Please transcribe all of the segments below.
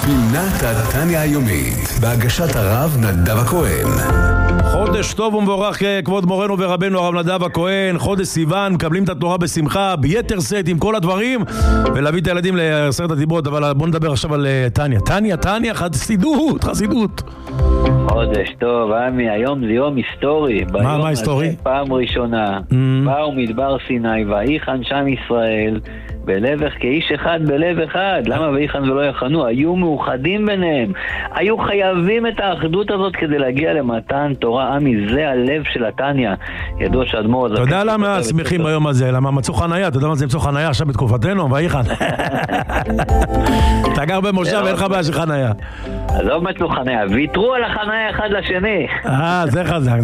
פינת התניה היומית, בהגשת הרב נדב הכהן. חודש טוב ומבורך כבוד מורנו ורבנו הרב נדב הכהן. חודש סיוון, מקבלים את התורה בשמחה ביתר שאת עם כל הדברים, ולהביא את הילדים לעשרת הדיברות. אבל בוא נדבר עכשיו על תניה, חסידות. חודש טוב, עמי, היום זה יום היסטורי. מה היסטורי? פעם ראשונה באו מדבר סיני ויחן שם ישראל כאיש אחד בלב אחד. למה ויחן ולא יחנו? היו מאוחדים ביניהם, היו חייבים את האחדות הזאת כדי להגיע למתן תורה. עמי, זה הלב של התניה. ידוע שאדמו"ר הזקן, אתה יודע למה שמחים ביום הזה? למה מצאו חניה? אתה יודע מה זה מצאו חניה עכשיו בתקופתנו? ויחן אתה גר במושב, אין לך בעיה של חניה. אז לא מצאו חניה, ויתרו על החניה אחד לשני. זה חזק.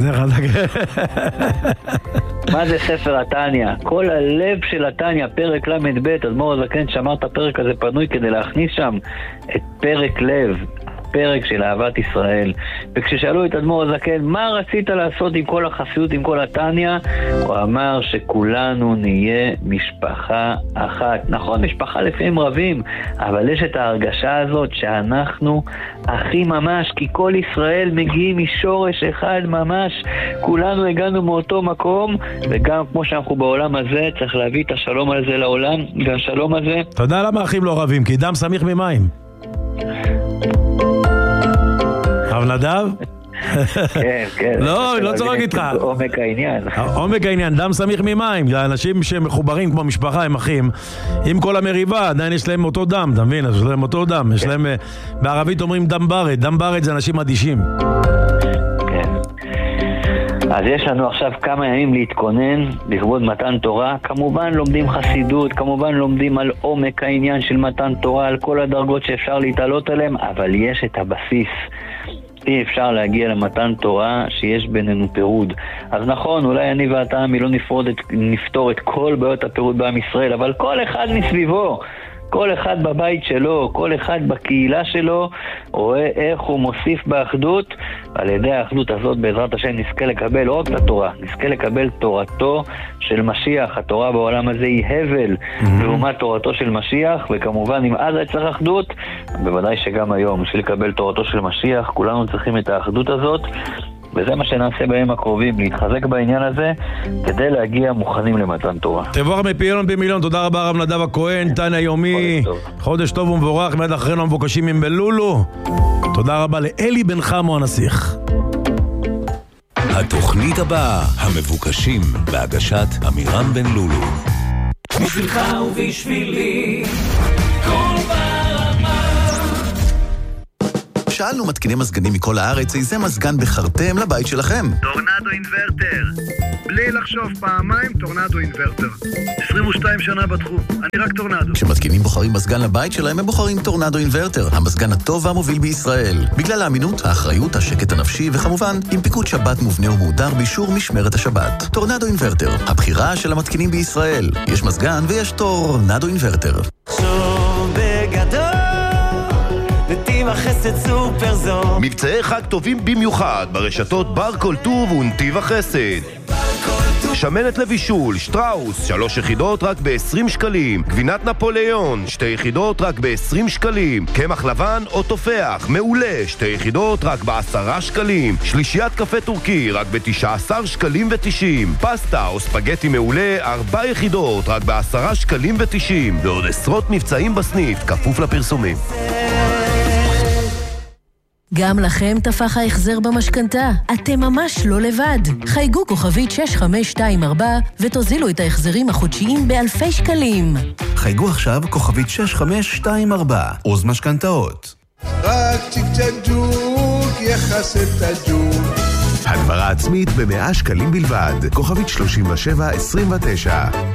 מה זה ספר התניה? כל הלב של התניה, פרק למד ב', אדמו"ר הזקן שמר את הפרק הזה פנוי כדי להכניס שם את פרק לב, פרק של אהבת ישראל. וכששאלו את אדמו"ר הזקן, מה רצית לעשות עם כל החסידות, עם כל התניה? הוא אמר שכולנו נהיה משפחה אחת. נכון, משפחה לפעמים רבים, אבל יש את ההרגשה הזאת שאנחנו אחים ממש, כי כל ישראל מגיעים משורש אחד ממש. כולנו הגענו מאותו מקום, וגם כמו שאנחנו בעולם הזה, צריך להביא את השלום הזה לעולם, והשלום הזה... אתה יודע למה אחים לא רבים? כי דם סמיך ממים. הרב נדב? כן. לא צורק איתך. עומק העניין. עומק העניין, דם סמיך ממים. האנשים שמחוברים כמו משפחה, הם אחים. עם כל המריבה, עדיין יש להם אותו דם, אתה מבין? יש להם אותו דם. יש להם, בערבית אומרים דם ברד. דם ברד זה אנשים אדישים. כן. אז יש לנו עכשיו כמה ימים להתכונן לכבוד מתן תורה. כמובן לומדים חסידות, כמובן לומדים על עומק העניין של מתן תורה, על כל הדרגות שאפשר להתעלות עליהם, אבל יש את הבסיס. אי אפשר להגיע למתן תורה שיש בינינו פירוד. אז נכון, אולי אני ואתה לא נפתור את כל בעיות הפירוד בעם ישראל, אבל כל אחד מסביבו, כל אחד בבית שלו, כל אחד בקהילה שלו, רואה איך הוא מוסיף באחדות. על ידי האחדות הזאת בעזרת השם נזכה לקבל עוד את התורה, נזכה לקבל תורתו של משיח. התורה בעולם הזה היא הבל לעומת תורתו של משיח, וכמובן אם אז צריך אחדות, בוודאי שגם היום בשביל לקבל תורתו של משיח כולנו צריכים את האחדות הזאת, וזה מה שנעשה בימים הקרובים, להתחזק בעניין הזה כדי להגיע מוכנים למתן תורה. תבורך מפיון במיליון. תודה רבה הרב נדב הכהן, תניה יומי. חודש טוב ומבורך. מיד אחרינו המבוקשים עם בלולו. תודה רבה לאלי בן חמו הנסיך. התוכנית הבאה, המבוקשים, בהגשת אמירם בן לולו. בשבילך ובשבילי כל ברמה. שאלנו מתקיני מזגנים מכל הארץ איזה מזגן בחרתם לבית שלכם. טורנדו אינברטר. בלי לחשוב פעמיים, טורנדו אינברטר. 22 שנה בתחום, אני רק טורנדו. כשמתקינים בוחרים מזגן לבית שלהם, הם בוחרים טורנדו אינברטר, המזגן הטוב והמוביל בישראל. בגלל האמינות, האחריות, השקט הנפשי, וכמובן, עם פיקוד שבת מובנה ומהודר באישור משמרת השבת. טורנדו אינברטר, הבחירה של המתקינים בישראל. יש מזגן ויש טורנדו אינברטר. החסד סופר זול. מבצעי חג טובים במיוחד ברשתות בר כל טוב ונתיב החסד. שמנת לבישול, שטראוס, 3 יחידות רק ב-20 שקלים. גבינת נפוליאון, 2 יחידות רק ב-20 שקלים. קמח לבן או תופח, מעולה, 2 יחידות רק ב-10 שקלים. שלישיית קפה טורקי רק ב-19 שקלים ו-90. פסטה או ספגטי מעולה, 4 יחידות רק ב-10 שקלים ו-90. ועוד עשרות מבצעים בסניף, כפוף לפרסומים. גם לכם תפח ההחזר במשכנתה. אתם ממש לא לבד. חייגו כוכבית 6524 ותוזילו את ההחזרים החודשיים באלפי שקלים. חייגו עכשיו כוכבית 6524, עוז משכנתאות. רק צ'יק-צ'ק-ג'וק יחסת הג'וק. הדברה עצמית ב100 שקלים בלבד. כוכבית 3729.